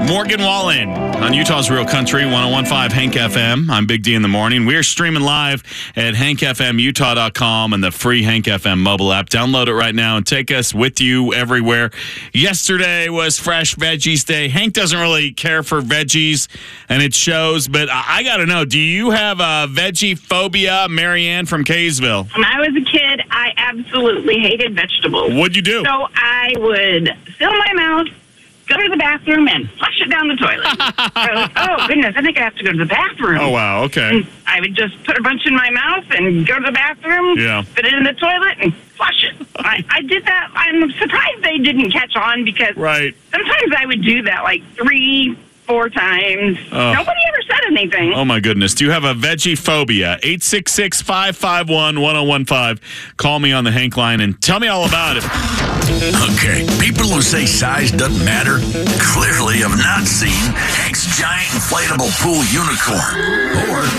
Morgan Wallen on Utah's Real Country, 101.5 Hank FM. I'm Big D in the morning. We are streaming live at hankfmutah.com and the free Hank FM mobile app. Download it right now and take us with you everywhere. Yesterday was Fresh Veggies Day. Hank doesn't really care for veggies, and it shows, but I got to know, do you have a veggie phobia, Marianne from Kaysville? When I was a kid, I absolutely hated vegetables. What'd you do? So I would fill my mouth, go to the bathroom, and flush it down the toilet. I was like, oh, goodness, I think I have to go to the bathroom. Oh, wow, okay. And I would just put a bunch in my mouth and go to the bathroom, fit it in the toilet, and flush it. I did that. I'm surprised they didn't catch on because sometimes I would do that like 3-4 times. Nobody ever said anything. Oh, my goodness. Do you have a veggie phobia? 866-551-1015. Call me on the Hank line and tell me all about it. Okay, people who say size doesn't matter clearly have not seen Hank's giant inflatable pool unicorn or